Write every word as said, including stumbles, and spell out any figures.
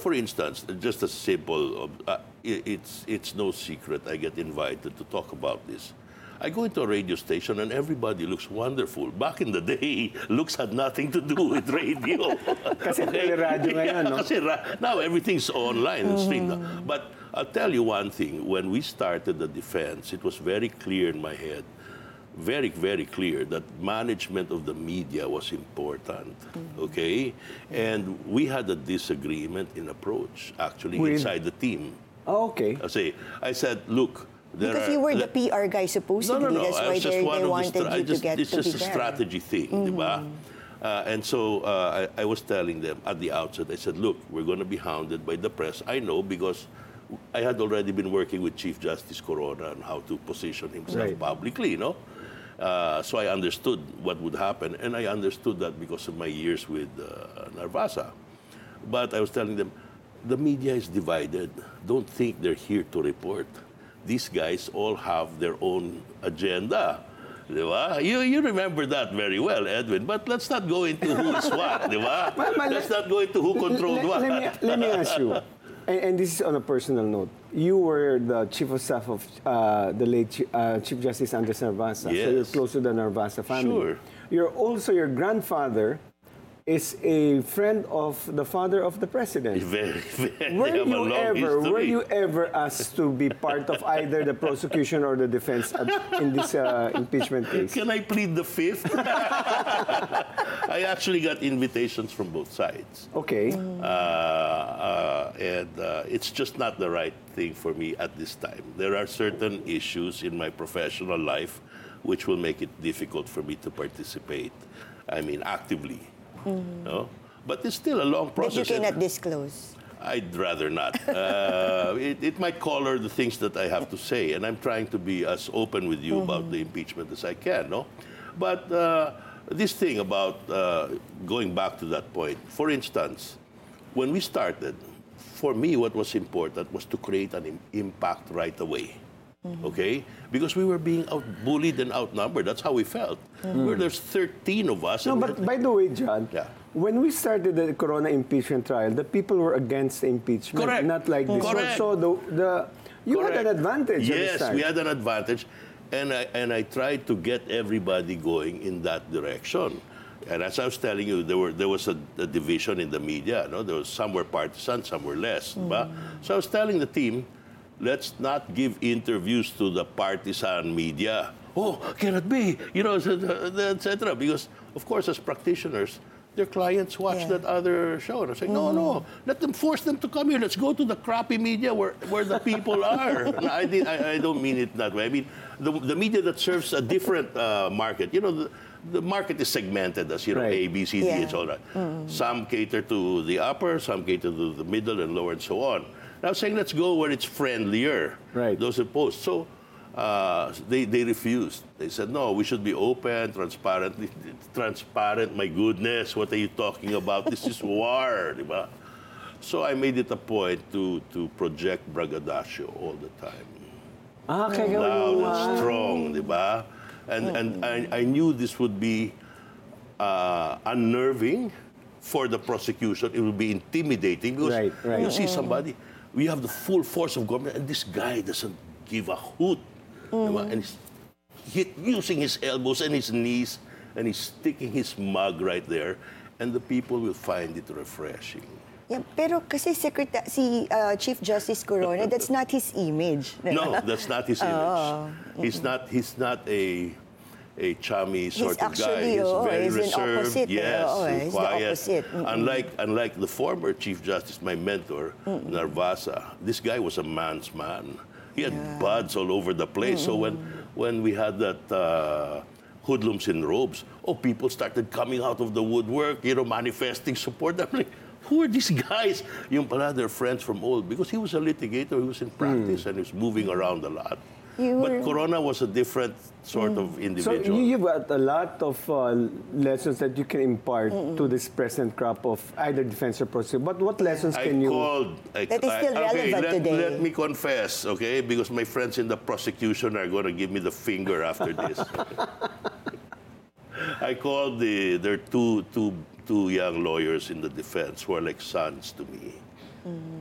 for instance, just a simple, uh, i- it's, it's no secret I get invited to talk about this. I go into a radio station and everybody looks wonderful. Back in the day, looks had nothing to do with radio. Kasi teleradyo ngayon, no? Kasi ra- now everything's online and streamed. But I'll tell you one thing. When we started the defense, it was very clear in my head, very, very clear that management of the media was important, okay? And we had a disagreement in approach, actually, With- inside the team. Oh, okay. I say, I said, look, there Because are, you were the le- P R guy supposedly. no, no, no. That's I why was just they, one they of the wanted stra- I you just, to get it's to just be a there. strategy thing, di ba? Uh, and so uh, I, I was telling them at the outset, I said, look, we're going to be hounded by the press. I know because I had already been working with Chief Justice Corona on how to position himself Right. publicly, you know? Uh, so I understood what would happen, and I understood that because of my years with uh, Narvasa. But I was telling them, the media is divided. Don't think they're here to report. These guys all have their own agenda. Di ba? You, you remember that very well, Edwin. But let's not go into who is what, di ba? Ma- ma- Let's not go into who controlled Let, what. let me, let me ask you, and, and this is on a personal note. You were the chief of staff of uh, the late Chi- uh, Chief Justice Andres Narvasa. So you're Yes. close to the Narvasa family. Sure. You're also, your grandfather is a friend of the father of the president. Very, very, Were they have a you long ever, history. were you ever asked to be part of either the prosecution or the defense at, in this uh, impeachment case? Can I plead the fifth? I actually got invitations from both sides. Okay. Uh, uh, and uh, it's just not the right thing for me at this time. There are certain issues in my professional life which will make it difficult for me to participate. I mean, actively. No? But it's still a long But you process. cannot disclose. I'd rather not. Uh, it, it might color the things that I have to say, and I'm trying to be as open with you about the impeachment as I can, no? But uh, this thing about uh, going back to that point, for instance, when we started, for me, what was important was to create an im- impact right away. Okay? Because we were being out-bullied and outnumbered. That's how we felt. Where there's thirteen of us. No, and but we had- by the way, John, Yeah. when we started the Corona impeachment trial, the people were against the impeachment, Correct. not like this. Correct. So, so the, the you had an Correct. advantage at this Yes, time. we had an advantage, and I and I tried to get everybody going in that direction. And as I was telling you, there were there was a, a division in the media. No, there was some were partisan, some were less. Ba? So I was telling the team, let's not give interviews to the partisan media. Oh, can it be? You know, et cetera. Because of course, as practitioners, their clients watch Yeah. that other show. And I say, no, no, let them force them to come here. Let's go to the crappy media where, where the people are. No, I, did, I, I don't mean it that way. I mean, the, the media that serves a different uh, market. You know, the, the market is segmented as, you know, Right. A, B, C, D, Yeah. it's all that. Some cater to the upper, some cater to the middle and lower and so on. And I was saying, let's go where it's friendlier. Right. Those opposed. So uh, they, they refused. They said, no, we should be open, transparent. Transparent, my goodness, what are you talking about? This is war, di ba? So I made it a point to, to project braggadocio all the time. Ah, kaya Loud mo, and ah. strong, di ba? And, and I, I knew this would be uh, unnerving for the prosecution. It would be intimidating because Right, right. you see somebody, we have the full force of government, and this guy doesn't give a hoot. di ba? And he's hit, using his elbows and his knees, and he's sticking his mug right there, and the people will find it refreshing. Yeah, pero kasi Secretary, si uh, Chief Justice Corona, that's not his image. No, that's not his image. He's not. He's not a a chummy sort of guy. actually, He's oh, very he's an reserved. opposite, eh, Yes, oh, and he's the quiet. opposite. Mm-mm. Unlike unlike the former Chief Justice, my mentor, Narvasa, this guy was a man's man. He had buds all over the place. So when when we had that. Uh, hoodlums in robes. Oh, people started coming out of the woodwork, you know, manifesting support. I'm like, who are these guys? Yung pala, they're friends from old. Because he was a litigator, he was in practice, and he was moving around a lot. You But were- Corona was a different sort of So individual. you, you've got a lot of uh, lessons that you can impart to this present crop of either defense or prosecution. But what lessons I can you... called. I, That is still I- okay, relevant let, today. Let me confess, okay? Because my friends in the prosecution are going to give me the finger after this. I called the there are two two two young lawyers in the defense who are like sons to me.